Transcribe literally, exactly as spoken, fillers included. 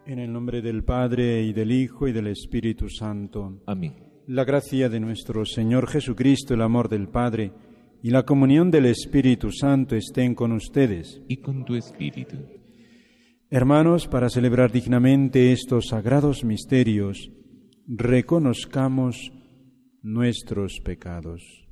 En el nombre del Padre, y del Hijo, y del Espíritu Santo. Amén. La gracia de nuestro Señor Jesucristo, el amor del Padre, y la comunión del Espíritu Santo estén con ustedes. Y con tu espíritu. Hermanos, para celebrar dignamente estos sagrados misterios, reconozcamos nuestros pecados.